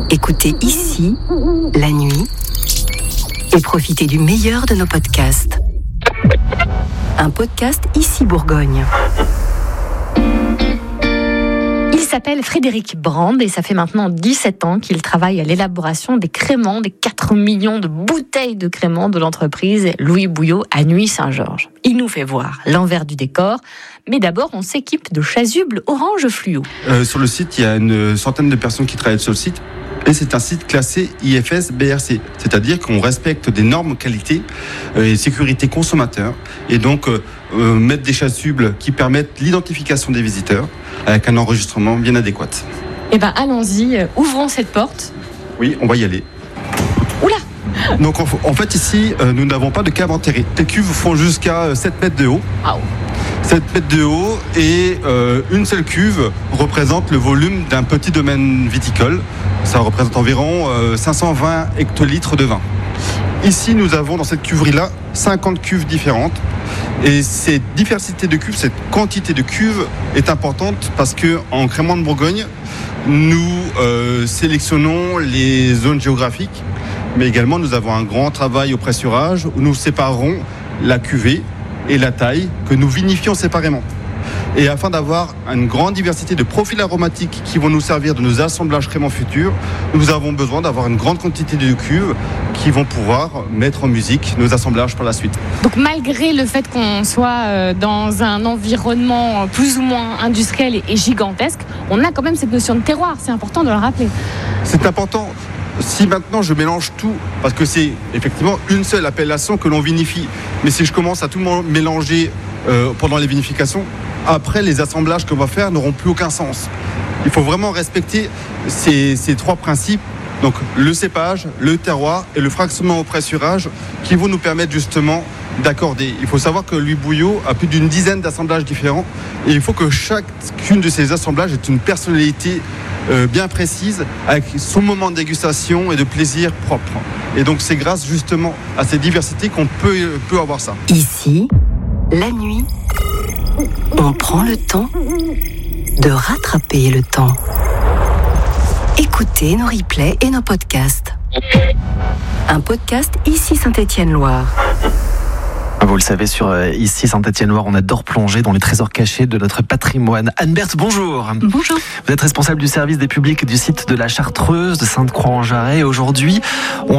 Écoutez ici, la nuit, et profitez du meilleur de nos podcasts. Un podcast Ici Bourgogne. Il s'appelle Frédéric Brand et ça fait maintenant 17 ans qu'il travaille à l'élaboration des créments, des 4 millions de bouteilles de créments de l'entreprise Louis Bouillot à Nuits-Saint-Georges. Il nous fait voir l'envers du décor, mais d'abord on s'équipe de chasubles orange fluo. Sur le site, il y a une centaine de personnes qui travaillent sur le site. Et c'est un site classé IFS BRC, c'est-à-dire qu'on respecte des normes qualité et sécurité consommateur, et donc mettre des chasubles qui permettent l'identification des visiteurs avec un enregistrement bien adéquat. Eh ben allons-y, ouvrons cette porte. Oui, on va y aller. Oula! Donc en fait ici, nous n'avons pas de cave enterrée. Les cuves font jusqu'à 7 mètres de haut. Wow. 7 mètres de haut et une seule cuve représente le volume d'un petit domaine viticole. Ça représente environ 520 hectolitres de vin. Ici, nous avons dans cette cuverie-là 50 cuves différentes. Et cette diversité de cuves, cette quantité de cuves est importante parce qu'en Crémant de Bourgogne, nous sélectionnons les zones géographiques, mais également nous avons un grand travail au pressurage où nous séparons la cuvée et la taille que nous vinifions séparément. Et afin d'avoir une grande diversité de profils aromatiques qui vont nous servir de nos assemblages crémants futurs, nous avons besoin d'avoir une grande quantité de cuves qui vont pouvoir mettre en musique nos assemblages par la suite. Donc malgré le fait qu'on soit dans un environnement plus ou moins industriel et gigantesque, on a quand même cette notion de terroir, c'est important de le rappeler. C'est important. Si maintenant je mélange tout, parce que c'est effectivement une seule appellation que l'on vinifie, mais si je commence à tout mélanger pendant les vinifications, après les assemblages qu'on va faire n'auront plus aucun sens. Il faut vraiment respecter ces 3 principes, donc le cépage, le terroir et le fractionnement au pressurage, qui vont nous permettre justement d'accorder. Il faut savoir que Louis Bouillot a plus d'une dizaine d'assemblages différents et il faut que chacune de ces assemblages ait une personnalité bien précise, avec son moment de dégustation et de plaisir propre. Et donc c'est grâce justement à cette diversité qu'on peut avoir ça. Ici, la nuit, on prend le temps de rattraper le temps. Écoutez nos replays et nos podcasts. Un podcast Ici Saint-Étienne-Loire. Vous le savez, sur Ici Saint-Étienne-Loire, on adore plonger dans les trésors cachés de notre patrimoine. Anne-Berthe, bonjour. Bonjour. Vous êtes responsable du service des publics du site de la Chartreuse de Sainte-Croix-en-Jarret. Aujourd'hui,